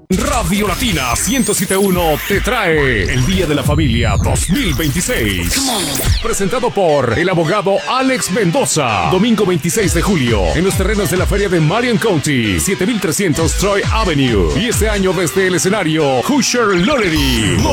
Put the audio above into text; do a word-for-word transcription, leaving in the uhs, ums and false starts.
Radio Latina ciento siete punto uno te trae el Día de la Familia dos mil veintiséis. Presentado por el abogado Alex Mendoza. Domingo veintiséis de julio en los terrenos de la feria de Marion County, siete mil trescientos Troy Avenue. Y este año desde el escenario Hoosier Lottery.